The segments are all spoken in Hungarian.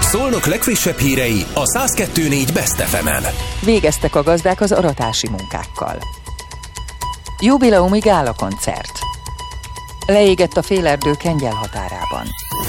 Szolnok legfrissebb hírei a 102.4 Best FM-en. Végeztek a gazdák az aratási munkákkal. Jubileumi gálakoncert. Leégett a félerdő Kengyel határában.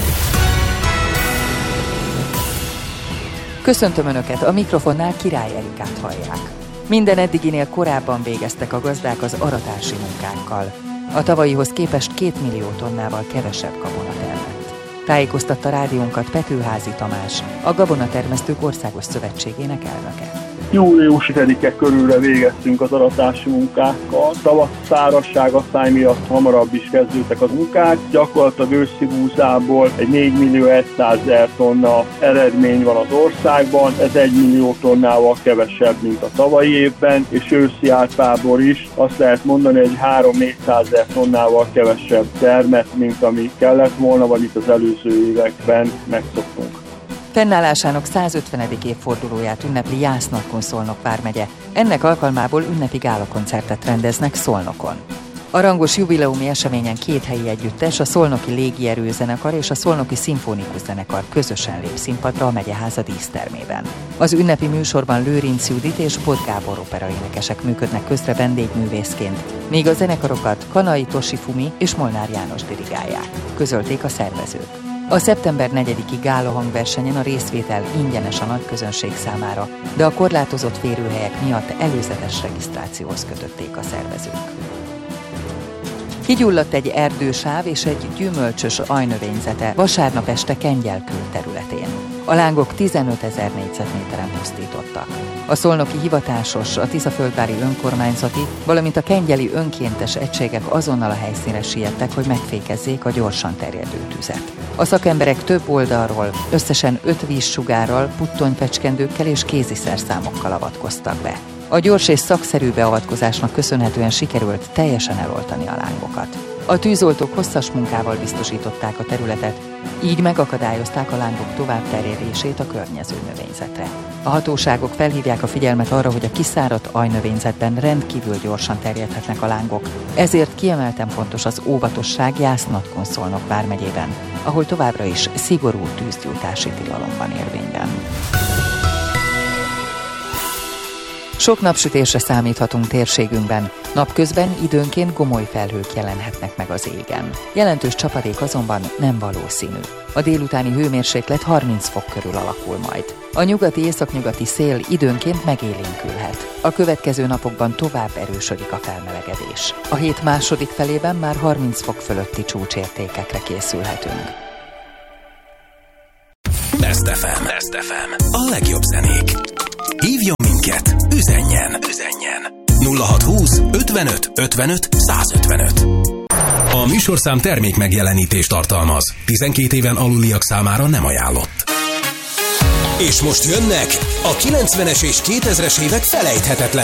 Köszöntöm Önöket, a mikrofonnál Király Erikát hallják. Minden eddiginél korábban végeztek a gazdák az aratási munkákkal. A tavalyihoz képest 2 millió tonnával kevesebb gabona termett. Tájékoztatta rádiónkat Petőházy Tamás, a Gabonatermesztők Országos Szövetségének elnöke. Július 10-e körülre végeztünk az aratási munkákkal. Tavasz szárazságasztály miatt hamarabb is kezdődtek az munkák. Gyakorlatilag őszi búzából egy 4.100.000 tonna eredmény van az országban. Ez 1 millió tonnával kevesebb, mint a tavalyi évben, és őszi árpából is azt lehet mondani, hogy 3.400.000 tonnával kevesebb termet, mint ami kellett volna, vagy itt az előző években megszoktunk. Fennállásának 150. évfordulóját ünnepli Jász-Nagykun Szolnok vármegye. Ennek alkalmából ünnepi gálakoncertet rendeznek Szolnokon. A rangos jubileumi eseményen 2 helyi együttes, a Szolnoki Légierőzenekar és a Szolnoki Szimfonikus Zenekar közösen lép színpadra a megyeháza dísztermében. Az ünnepi műsorban Lőrinc Judit és Bot Gábor operaénekesek működnek közre vendégművészként, míg a zenekarokat Kanai Toshifumi és Molnár János dirigálják, közölték a szervezők. A szeptember 4-i gála hangversenyen a részvétel ingyenes a nagy közönség számára, de a korlátozott férőhelyek miatt előzetes regisztrációhoz kötötték a szervezők. Kigyulladt egy erdősáv és egy gyümölcsös ajnövényzete vasárnap este Kengyel külterületén. A lángok 15 000 négyzetméteren pusztítottak. A szolnoki hivatásos, a Tiszaföldvári önkormányzati, valamint a kengyeli önkéntes egységek azonnal a helyszínre siettek, hogy megfékezzék a gyorsan terjedő tüzet. A szakemberek több oldalról, összesen 5 vízsugárral, puttonyfecskendőkkel és kéziszerszámokkal avatkoztak be. A gyors és szakszerű beavatkozásnak köszönhetően sikerült teljesen eloltani a lángokat. A tűzoltók hosszas munkával biztosították a területet, így megakadályozták a lángok továbbterjedését a környező növényzetre. A hatóságok felhívják a figyelmet arra, hogy a kiszáradt ajnövényzetben rendkívül gyorsan terjedhetnek a lángok, ezért kiemelten fontos az óvatosság Jász-Nagykun Szolnok vármegyében, ahol továbbra is szigorú tűzgyújtási tilalom van érvényben. Sok napsütésre számíthatunk térségünkben, napközben időnként gomoly felhők jelenhetnek meg az égen. Jelentős csapadék azonban nem valószínű. A délutáni hőmérséklet 30 fok körül alakul majd. A nyugati-északnyugati szél időnként megélénkülhet. A következő napokban tovább erősödik a felmelegedés. A hét második felében már 30 fok fölötti csúcsértékekre készülhetünk. Best FM. A legjobb zenék. Hívjon minket, üzenjen. 0620 55 55 155. A műsorszám termék megjelenítést tartalmaz. 12 éven aluliak számára nem ajánlott. És most jönnek a 90-es és 2000-es évek felejthetetlen